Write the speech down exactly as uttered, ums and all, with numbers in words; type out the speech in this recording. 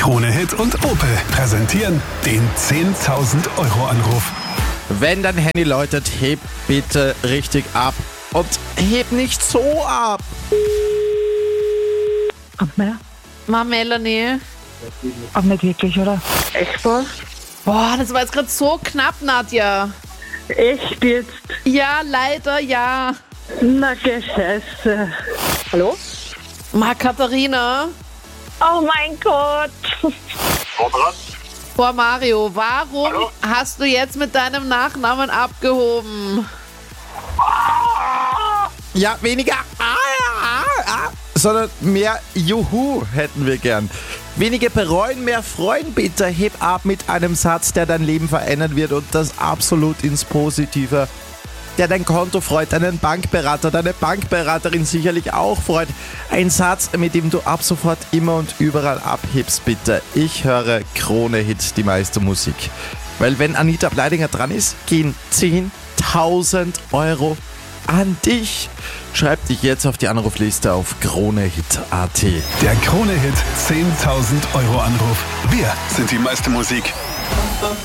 Krone Hit und Opel präsentieren den zehntausend Euro Anruf. Wenn dein Handy läutet, heb bitte richtig ab. Und heb nicht so ab. Kommt mehr? Ma, Melanie. Auch nicht wirklich, oder? Echt was? Boah, das war jetzt gerade so knapp, Nadja. Echt jetzt? Ja, leider, ja. Na, Gescheiße. Hallo? Ma, Katharina. Oh mein Gott. Boah, Mario, warum Hallo? hast du jetzt mit deinem Nachnamen abgehoben? Ja, weniger ah, ah, ah, sondern mehr Juhu hätten wir gern. Weniger bereuen, mehr freuen, bitte. Heb ab mit einem Satz, der dein Leben verändern wird und das absolut ins Positive. Der dein Konto freut, deinen Bankberater, deine Bankberaterin sicherlich auch freut. Ein Satz, mit dem du ab sofort immer und überall abhebst, bitte. Ich höre Krone Hit, die meiste Musik. Weil wenn Anita Bleidinger dran ist, gehen zehntausend Euro an dich. Schreib dich jetzt auf die Anrufliste auf kronehit punkt at. Der Krone Hit zehntausend Euro Anruf. Wir sind die meiste Musik.